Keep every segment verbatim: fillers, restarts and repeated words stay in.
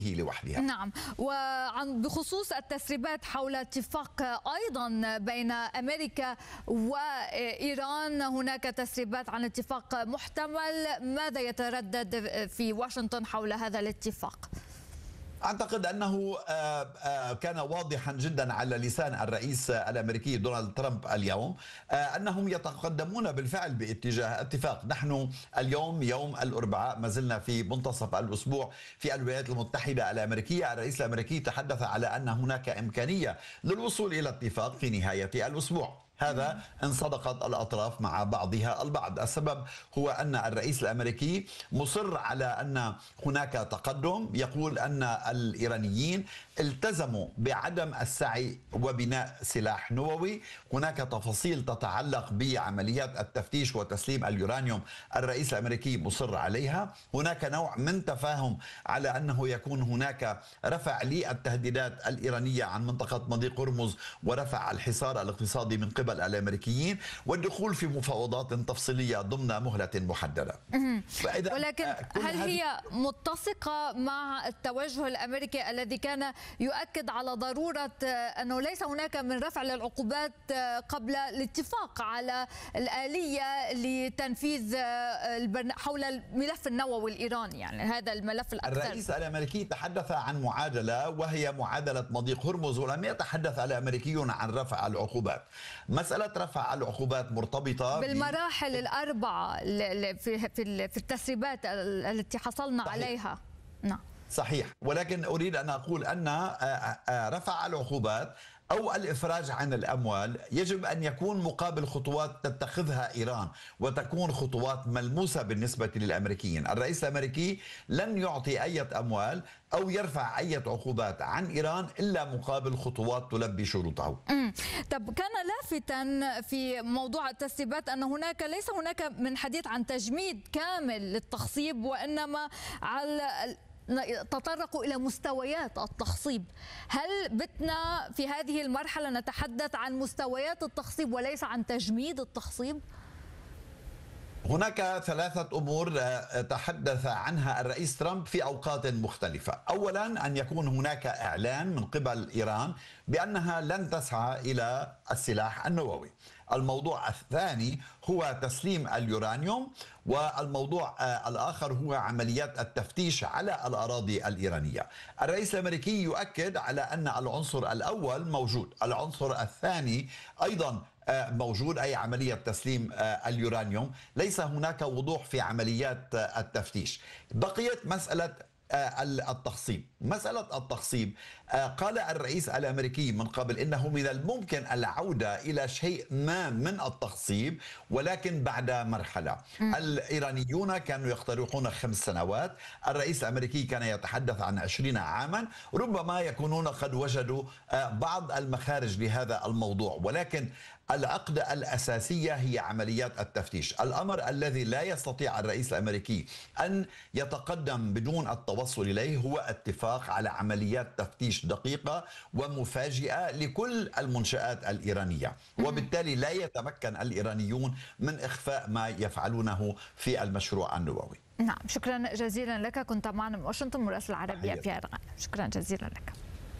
لوحدها. نعم، وعن بخصوص التسريبات حول اتفاق أيضا بين أمريكا وإيران، هناك تسريبات عن اتفاق محتمل، ماذا يتردد في واشنطن حول هذا الاتفاق؟ أعتقد أنه كان واضحا جدا على لسان الرئيس الأمريكي دونالد ترامب اليوم أنهم يتقدمون بالفعل باتجاه اتفاق. نحن اليوم يوم الأربعاء، ما زلنا في منتصف الأسبوع في الولايات المتحدة الأمريكية. الرئيس الأمريكي تحدث على أن هناك إمكانية للوصول إلى اتفاق في نهاية الأسبوع، هذا إن صدقت الأطراف مع بعضها البعض. السبب هو أن الرئيس الأمريكي مصر على أن هناك تقدم، يقول أن الإيرانيين التزموا بعدم السعي وبناء سلاح نووي. هناك تفاصيل تتعلق بعمليات التفتيش وتسليم اليورانيوم الرئيس الأمريكي مصر عليها. هناك نوع من تفاهم على أنه يكون هناك رفع للتهديدات الإيرانية عن منطقة مضيق هرمز ورفع الحصار الاقتصادي من قبل الأمريكيين، والدخول في مفاوضات تفصيلية ضمن مهلة محددة. ولكن هل هي متسقة مع التوجه الأمريكي الذي كان يؤكد على ضرورة أنه ليس هناك من رفع للعقوبات قبل الاتفاق على الآلية لتنفيذ حول الملف النووي الإيراني، يعني هذا الملف الأكثر؟ الرئيس الأمريكي تحدث عن معادلة وهي معادلة مضيق هرمز، ولم يتحدث الأمريكيون عن رفع العقوبات. مسألة رفع العقوبات مرتبطة بالمراحل الأربعة في في التسريبات التي حصلنا صحيح. عليها. نعم صحيح، ولكن أريد أن أقول أن رفع العقوبات أو الإفراج عن الأموال يجب أن يكون مقابل خطوات تتخذها إيران، وتكون خطوات ملموسة بالنسبة للأمريكيين. الرئيس الأمريكي لن يعطي أي أموال أو يرفع أي عقوبات عن إيران إلا مقابل خطوات تلبي شروطه. امم طب كان لافتا في موضوع التسريبات أن هناك ليس هناك من حديث عن تجميد كامل للتخصيب، وإنما على تطرقوا إلى مستويات التخصيب. هل بتنا في هذه المرحلة نتحدث عن مستويات التخصيب وليس عن تجميد التخصيب؟ هناك ثلاثة أمور تحدث عنها الرئيس ترامب في أوقات مختلفة. أولا، أن يكون هناك إعلان من قبل إيران بأنها لن تسعى إلى السلاح النووي. الموضوع الثاني هو تسليم اليورانيوم، والموضوع الآخر هو عمليات التفتيش على الأراضي الإيرانية. الرئيس الأمريكي يؤكد على أن العنصر الأول موجود، العنصر الثاني أيضا موجود، أي عملية تسليم اليورانيوم. ليس هناك وضوح في عمليات التفتيش. بقيت مسألة التخصيب. مسألة التخصيب قال الرئيس الأمريكي من قبل إنه من الممكن العودة إلى شيء ما من التخصيب، ولكن بعد مرحلة. م. الإيرانيون كانوا يقترحون خمس سنوات، الرئيس الأمريكي كان يتحدث عن عشرين عاما. ربما يكونون قد وجدوا بعض المخارج لهذا الموضوع، ولكن العقدة الأساسية هي عمليات التفتيش. الأمر الذي لا يستطيع الرئيس الأمريكي أن يتقدم بدون التوصل إليه هو اتفاق على عمليات تفتيش دقيقة ومفاجئة لكل المنشآت الإيرانية، وبالتالي لا يتمكن الإيرانيون من إخفاء ما يفعلونه في المشروع النووي. نعم، شكرا جزيلا لك. كنت معنا من واشنطن مراسل العربية بيير غانم. شكرا جزيلا لك.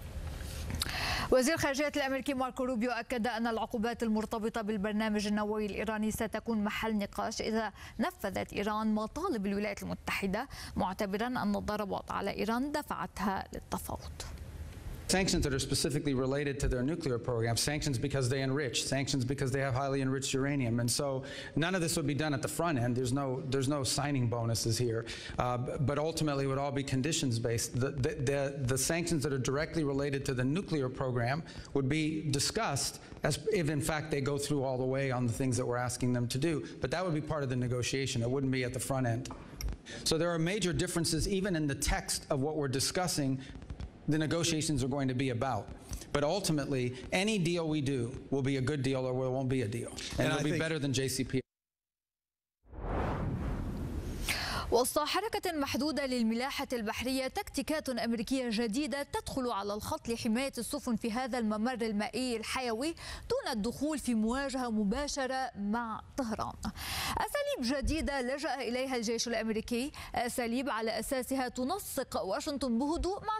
وزير الخارجية الأمريكي ماركو روبيو أكد أن العقوبات المرتبطة بالبرنامج النووي الإيراني ستكون محل نقاش إذا نفذت إيران مطالب الولايات المتحدة، معتبرا أن الضربات على إيران دفعتها للتفاوض. Sanctions that are specifically related to their nuclear program, sanctions because they enrich, sanctions because they have highly enriched uranium, and so none of this would be done at the front end. There's no, there's no signing bonuses here, uh, but ultimately it would all be conditions based. The, the, the, the sanctions that are directly related to the nuclear program would be discussed as if in fact they go through all the way on the things that we're asking them to do, but that would be part of the negotiation. It wouldn't be at the front end. So there are major differences even in the text of what we're discussing. The negotiations are going to be about. But ultimately, any deal we do will be a good deal or it won't be a deal. And, and it'll I be better than J C P O A. وسط حركة محدودة للملاحة البحرية، تكتيكات أمريكية جديدة تدخل على الخط لحماية السفن في هذا الممر المائي الحيوي دون الدخول في مواجهة مباشرة مع طهران. أساليب جديدة لجأ إليها الجيش الأمريكي، أساليب على أساسها تنسق واشنطن بهدوء مع